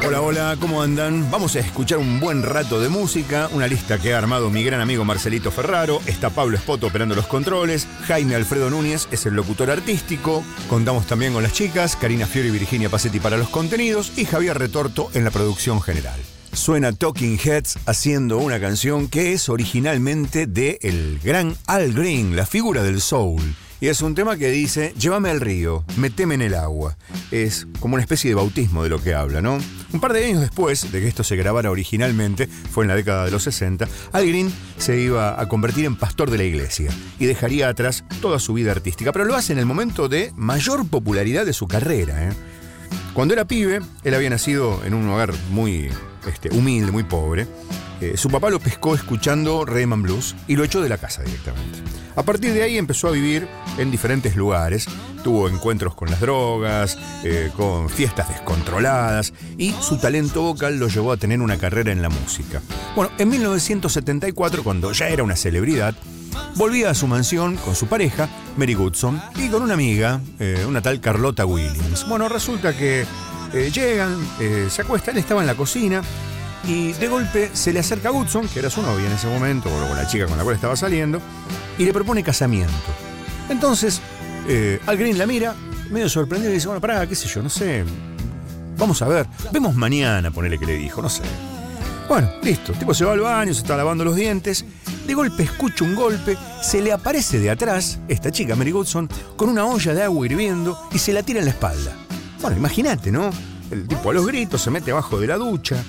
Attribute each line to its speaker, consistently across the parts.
Speaker 1: Hola, hola, ¿cómo andan? Vamos a escuchar un buen rato de música, una lista que ha armado mi gran amigo Marcelito Ferraro. Está Pablo Espoto operando los controles, Jaime Alfredo Núñez es el locutor artístico, contamos también con las chicas, Karina Fiori y Virginia Pacetti para los contenidos y Javier Retorto en la producción general. Suena Talking Heads haciendo una canción que es originalmente de el gran Al Green, la figura del soul. Y es un tema que dice, llévame al río, meteme en el agua. Es como una especie de bautismo de lo que habla, ¿no? Un par de años después de que esto se grabara originalmente, fue en la década de los 60, Al Green se iba a convertir en pastor de la iglesia y dejaría atrás toda su vida artística, pero lo hace en el momento de mayor popularidad de su carrera, ¿eh? Cuando era pibe, él había nacido en un hogar muy humilde, muy pobre. Su papá lo pescó escuchando rhythm and blues y lo echó de la casa directamente. A partir de ahí empezó a vivir en diferentes lugares, tuvo encuentros con las drogas, con fiestas descontroladas y su talento vocal lo llevó a tener una carrera en la música. Bueno, en 1974, cuando ya era una celebridad, volvía a su mansión con su pareja, Mary Goodson, y con una amiga, una tal Carlota Williams. Bueno, resulta que llegan, se acuestan, él estaba en la cocina y de golpe se le acerca a Goodson, que era su novia en ese momento, o la chica con la cual estaba saliendo, y le propone casamiento. Entonces, Al Green la mira, medio sorprendido, y dice, bueno, pará, qué sé yo, no sé, vamos a ver, vemos mañana, ponele que le dijo, no sé. Bueno, listo, el tipo se va al baño, se está lavando los dientes, de golpe escucha un golpe, se le aparece de atrás, esta chica, Mary Goodson, con una olla de agua hirviendo y se la tira en la espalda. Bueno, imagínate, ¿no? El tipo a los gritos se mete abajo de la ducha,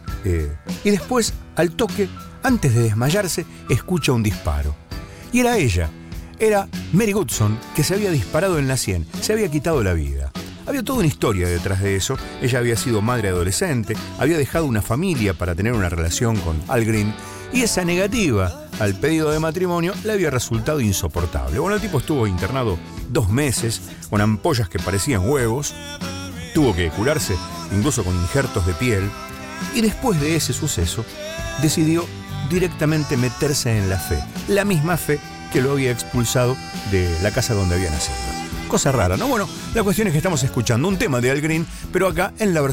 Speaker 1: y después, al toque, antes de desmayarse, escucha un disparo. Y era ella, era Mary Goodson, que se había disparado en la sien, se había quitado la vida. Había toda una historia detrás de eso. Ella había sido madre adolescente, había dejado una familia para tener una relación con Al Green, y esa negativa al pedido de matrimonio le había resultado insoportable. Bueno, el tipo estuvo internado 2 meses con ampollas que parecían huevos, tuvo que curarse incluso con injertos de piel, y después de ese suceso decidió directamente meterse en la fe, la misma fe que lo había expulsado de la casa donde había nacido. Cosa rara, ¿no? Bueno, la cuestión es que estamos escuchando un tema de Al Green, pero acá en la versión